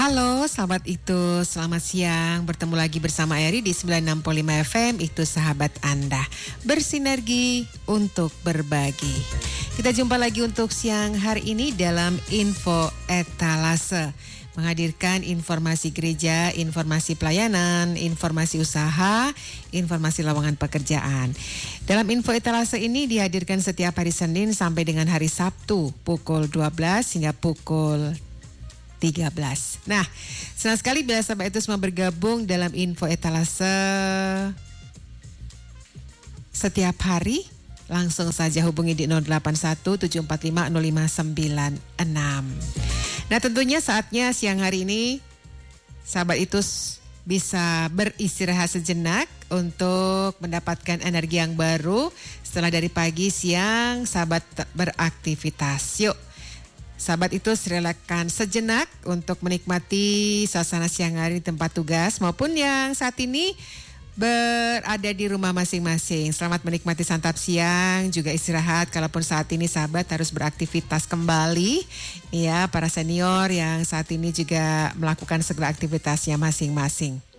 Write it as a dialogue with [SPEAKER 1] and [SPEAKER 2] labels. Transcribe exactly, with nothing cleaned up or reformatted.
[SPEAKER 1] Halo, sahabat itu, selamat siang. Bertemu lagi bersama Eri di sembilan puluh enam koma lima F M, itu sahabat Anda. Bersinergi untuk berbagi. Kita jumpa lagi untuk siang hari ini dalam Info Etalase. Menghadirkan informasi gereja, informasi pelayanan, informasi usaha, informasi lowongan pekerjaan. Dalam Info Etalase ini dihadirkan setiap hari Senin sampai dengan hari Sabtu pukul dua belas hingga pukul tiga belas. Nah, senang sekali bila sahabat itu semua bergabung dalam Info Etalase setiap hari. Langsung saja hubungi di nol delapan satu tujuh empat lima nol lima sembilan enam. Nah, tentunya saatnya siang hari ini sahabat itu bisa beristirahat sejenak untuk mendapatkan energi yang baru setelah dari pagi siang sahabat beraktivitas. Yuk, sahabat itu relakan sejenak untuk menikmati suasana siang hari di tempat tugas maupun yang saat ini berada di rumah masing-masing. Selamat menikmati santap siang, juga istirahat. Kalaupun saat ini sahabat harus beraktivitas kembali, ya para senior yang saat ini juga melakukan segala aktivitasnya masing-masing.